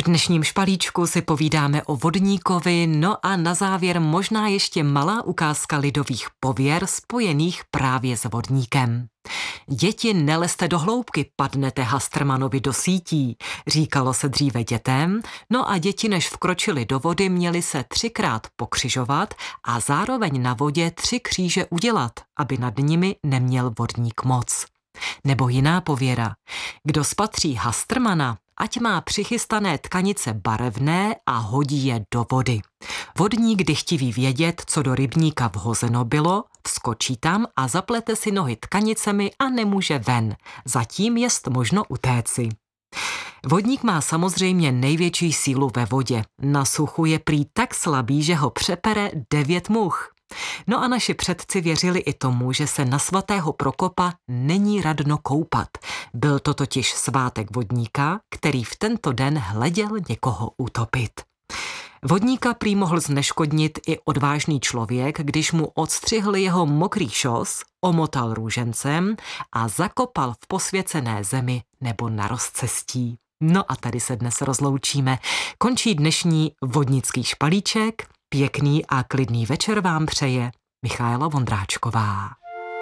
dnešním špalíčku si povídáme o vodníkovi, no a na závěr možná ještě malá ukázka lidových pověr spojených právě s vodníkem. Děti, nelezte do hloubky, padnete Hastrmanovi do sítí, říkalo se dříve dětem, no a děti, než vkročily do vody, měly se 3krát pokřižovat a zároveň na vodě 3 kříže udělat, aby nad nimi neměl vodník moc. Nebo jiná pověra. Kdo spatří Hastrmana, ať má přichystané tkanice barevné a hodí je do vody. Vodník, kdy chtiví vědět, co do rybníka vhozeno bylo, vskočí tam a zaplete si nohy tkanicemi a nemůže ven. Zatím jest možno utéci. Vodník má samozřejmě největší sílu ve vodě. Na suchu je prý tak slabý, že ho přepere 9 much. No a naši předci věřili i tomu, že se na svatého Prokopa není radno koupat. Byl to totiž svátek vodníka, který v tento den hleděl někoho utopit. Vodníka prý mohl zneškodnit i odvážný člověk, když mu odstřihl jeho mokrý šos, omotal růžencem a zakopal v posvěcené zemi nebo na rozcestí. No a tady se dnes rozloučíme. Končí dnešní vodnický špalíček. Pěkný a klidný večer vám přeje Michaela Vondráčková.